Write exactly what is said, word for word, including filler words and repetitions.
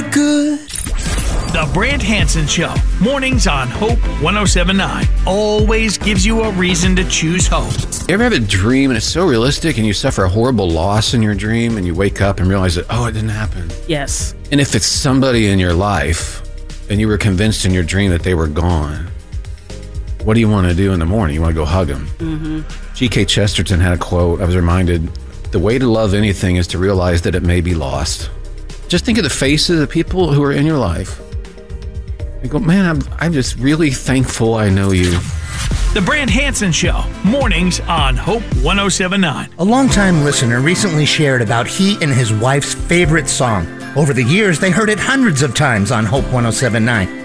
look good. The Brant Hansen Show, mornings on Hope one oh seven point nine, always gives you a reason to choose hope. You ever have a dream and it's so realistic and you suffer a horrible loss in your dream and you wake up and realize that, oh, it didn't happen? Yes. And if it's somebody in your life and you were convinced in your dream that they were gone, what do you want to do in the morning? You want to go hug them. Mm-hmm. G K Chesterton had a quote. I was reminded, the way to love anything is to realize that it may be lost. Just think of the faces of people who are in your life. You go, man, I'm, I'm just really thankful I know you. The Brant Hansen Show, mornings on Hope one oh seven point nine. A longtime listener recently shared about he and his wife's favorite song. Over the years, they heard it hundreds of times on Hope one oh seven point nine.